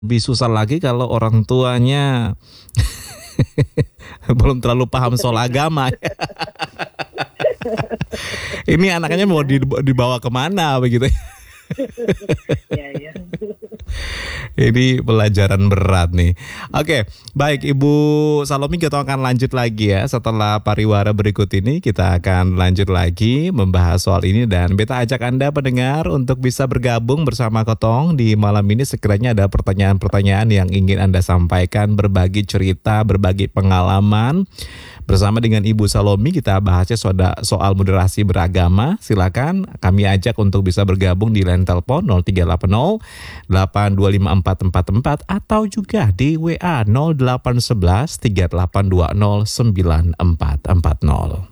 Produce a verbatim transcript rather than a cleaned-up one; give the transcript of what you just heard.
Lebih susah lagi kalau orang tuanya belum terlalu paham soal agama. Ini anaknya mau Iya. dibawa kemana begitu. Iya iya. Ini pelajaran berat nih. Oke, baik Ibu Salomi, kita akan lanjut lagi ya. Setelah pariwara berikut ini kita akan lanjut lagi membahas soal ini. Dan beta ajak Anda pendengar untuk bisa bergabung bersama Kotong di malam ini. Sekiranya ada pertanyaan-pertanyaan yang ingin Anda sampaikan, berbagi cerita, berbagi pengalaman. Bersama dengan Ibu Salomi kita bahasnya soal moderasi beragama. Silakan kami ajak untuk bisa bergabung di line telepon nol tiga delapan nol delapan dua lima empat empat empat atau juga di W A nol delapan satu satu tiga delapan dua nol sembilan empat empat nol.